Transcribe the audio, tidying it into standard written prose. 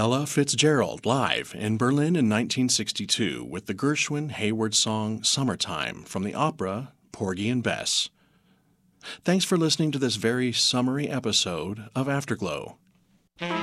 Ella Fitzgerald live in Berlin in 1962 with the Gershwin Hayward song Summertime from the opera Porgy and Bess. Thanks for listening to this very summery episode of Afterglow.